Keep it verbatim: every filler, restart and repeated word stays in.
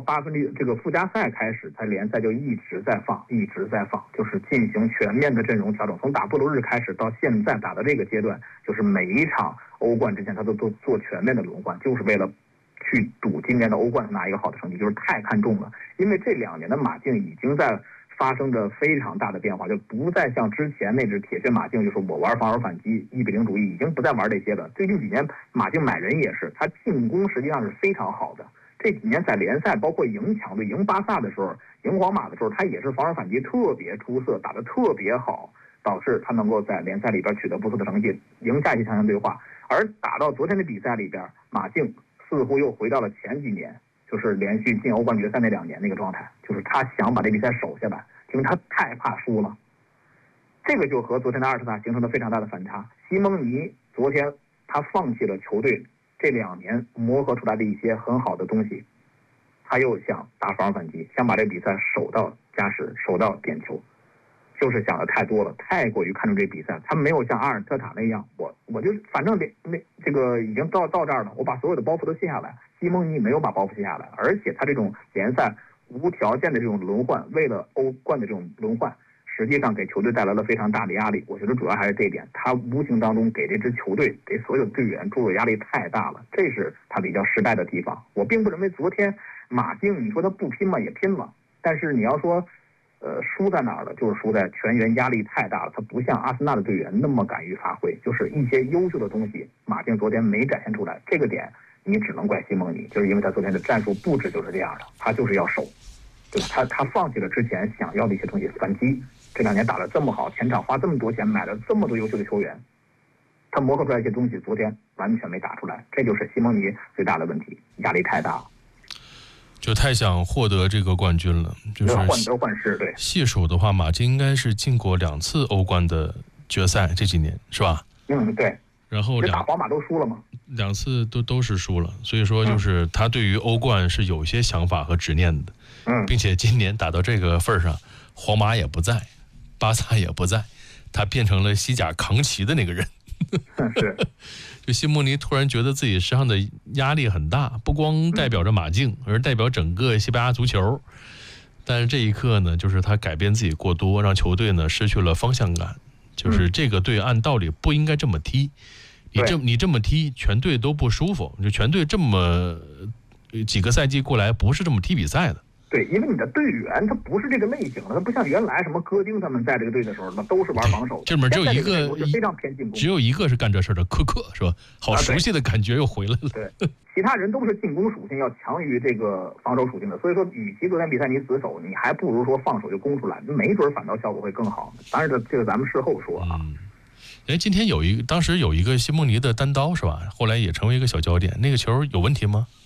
八分之这个附加赛开始，他联赛就一直在放，一直在放，就是进行全面的阵容调整。从打布鲁日开始到现在打到这个阶段，就是每一场欧冠之前他都做做全面的轮换，就是为了去赌今年的欧冠拿一个好的成绩，就是太看重了。因为这两年的马竞已经在发生着非常大的变化，就不再像之前那支铁血马竞，就是我玩防守反击一比零主义，已经不再玩这些了。最近几年马竞买人也是，他进攻实际上是非常好的。这几年在联赛包括赢强队、赢巴萨的时候、赢皇马的时候，他也是防守反击特别出色，打得特别好，导致他能够在联赛里边取得不错的成绩，赢下一些强强对话。而打到昨天的比赛里边，马竞似乎又回到了前几年，就是连续进欧冠决赛那两年那个状态，就是他想把这比赛守下来，因为他太怕输了。这个就和昨天的阿尔特塔形成了非常大的反差。西蒙尼昨天他放弃了球队这两年磨合出来的一些很好的东西，他又想打防守反击，想把这个比赛守到加时，守到点球，就是想的太多了，太过于看重这比赛。他没有像阿尔特塔那样，我我就反正那这个已经到到这儿了，我把所有的包袱都卸下来。西蒙尼没有把包袱卸下来，而且他这种联赛无条件的这种轮换，为了欧冠的这种轮换，实际上给球队带来了非常大的压力。我觉得主要还是这一点，他无形当中给这支球队、给所有队员注入压力太大了，这是他比较失败的地方。我并不认为昨天马竞你说他不拼嘛，也拼了，但是你要说呃输在哪儿了，就是输在全员压力太大了，他不像阿森纳的队员那么敢于发挥，就是一些优秀的东西马竞昨天没展现出来，这个点你只能怪西蒙尼，就是因为他昨天的战术布置就是这样的，他就是要守，对吧？他他放弃了之前想要的一些东西，反击。这两年打得这么好，前场花这么多钱买了这么多优秀的球员，他磨合出来一些东西，昨天完全没打出来，这就是西蒙尼最大的问题，压力太大了， 就太想获得这个冠军了，就是患得患失。对， 细数的话，马竞应该是进过两次欧冠的决赛，这几年是吧？ 嗯，对。 然后两打皇马都输了吗？ 两次都都是输了，所以说就是他对于欧冠是有些想法和执念的， 嗯， 并且今年打到这个份上，皇马也不在，巴萨也不在，他变成了西甲扛旗的那个人。 是， 就西蒙尼突然觉得自己身上的压力很大，不光代表着马竞，而代表整个西班牙足球。但是这一刻呢，就是他改变自己过多，让球队呢失去了方向感。就是这个队按道理不应该这么踢，你这你这么踢，全队都不舒服。就全队这么几个赛季过来，不是这么踢比赛的。 对，因为你的队员他不是这个类型的，他不像原来什么戈丁他们在这个队的时候，那都是玩防守的。 这里面只有一个非常偏进攻， 只有一个是干这事的，科克是吧？好熟悉的感觉又回来了。 对，对其他人都是进攻属性要强于这个防守属性的，所以说，与其昨天比赛你死守，你还不如说放手就攻出来，没准反倒效果会更好。当然这这个咱们事后说啊。 嗯哎，今天有一当时有一个西蒙尼的单刀是吧？后来也成为一个小焦点，那个球有问题吗？